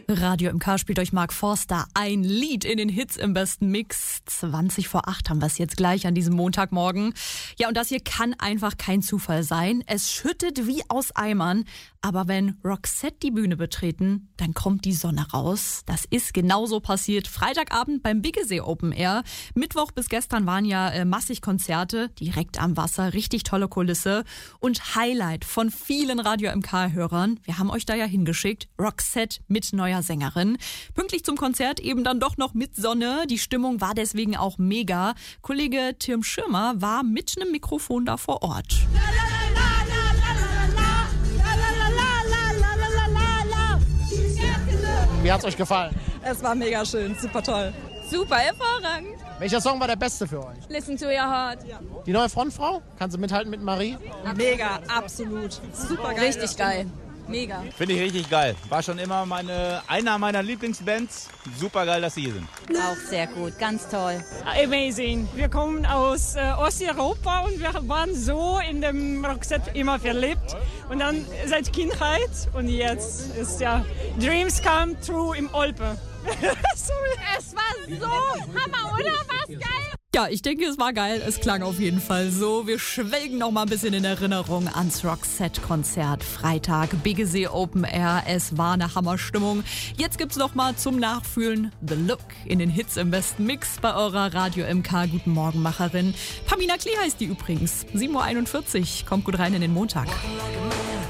Radio MK spielt euch Mark Forster ein Lied in den Hits im besten Mix. 7:20 haben wir es jetzt gleich an diesem Montagmorgen. Ja, und das hier kann einfach kein Zufall sein. Es schüttet wie aus Eimern. Aber wenn Roxette die Bühne betreten, dann kommt die Sonne raus. Das ist genauso passiert Freitagabend beim Biggesee Open Air. Mittwoch bis gestern waren ja massig Konzerte, direkt am Wasser, richtig tolle Kulisse. Und Highlight von vielen Radio MK-Hörern, wir haben euch da ja hingeschickt, Roxette mit neuer Sängerin. Pünktlich zum Konzert eben dann doch noch mit Sonne. Die Stimmung war deswegen auch mega. Kollege Tim Schirmer war mit einem Mikrofon da vor Ort. Wie hat's euch gefallen? Es war mega schön, super toll. Super, hervorragend. Welcher Song war der beste für euch? Listen to your heart. Die neue Frontfrau? Kann sie mithalten mit Marie? Mega, absolut. Super geil. Richtig geil. Mega. Finde ich richtig geil. War schon immer einer meiner Lieblingsbands. Super geil, dass sie hier sind. Auch sehr gut, ganz toll. Amazing. Wir kommen aus Osteuropa und wir waren so in dem Roxette immer verliebt. Und dann seit Kindheit und jetzt ist ja Dreams come true im Olpe. Sorry. Es war so Hammer, oder? War's geil? Ja, ich denke, es war geil. Es klang auf jeden Fall so. Wir schwelgen noch mal ein bisschen in Erinnerung ans Roxette-Konzert. Freitag, Biggesee Open Air. Es war eine Hammerstimmung. Jetzt gibt's noch mal zum Nachfühlen The Look in den Hits im besten Mix bei eurer Radio MK Guten Morgen Macherin. Pamina Klee heißt die übrigens. 7:41 Kommt gut rein in den Montag.